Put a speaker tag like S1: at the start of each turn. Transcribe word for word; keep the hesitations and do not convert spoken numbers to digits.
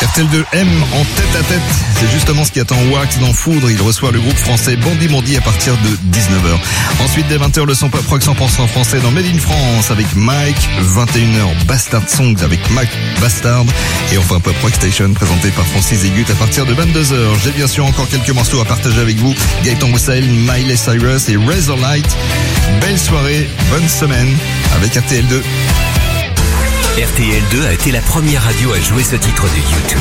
S1: R T L deux M en tête à tête, c'est justement ce qui attend Wax dans Foudre. Il reçoit le groupe français Bandit Mondi à partir de dix-neuf heures. Ensuite, dès vingt heures, le son pop rock cent pour cent français dans Made in France avec Mike. vingt et une heures, Bastard Songs avec Mike Bastard. Et enfin, Pop Rock Station présenté par Francis Egut à partir de vingt-deux heures. J'ai bien sûr encore quelques morceaux à partager avec vous. Gaëtan Roussel, Miley Cyrus et Razorlight. Belle soirée, bonne semaine avec R T L deux.
S2: R T L deux a été la première radio à jouer ce titre de YouTube.